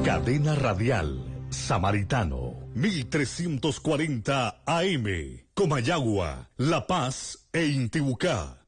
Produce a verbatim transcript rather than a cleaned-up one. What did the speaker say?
Cadena Radial Samaritano, mil trescientos cuarenta A M, Comayagua, La Paz e Intibucá.